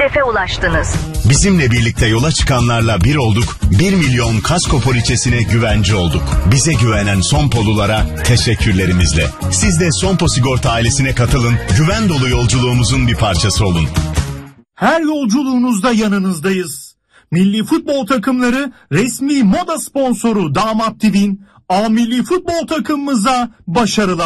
hedefe ulaştınız. Bizimle birlikte yola çıkanlarla bir olduk, 1 milyon kasko poliçesine güvence olduk. Bize güvenen Sompolulara teşekkürlerimizle. Siz de Sompo Sigorta ailesine katılın, güven dolu yolculuğumuzun bir parçası olun. Her yolculuğunuzda yanınızdayız. Milli futbol takımları resmi moda sponsoru Damat TV'nin A milli futbol takımımıza başarılar.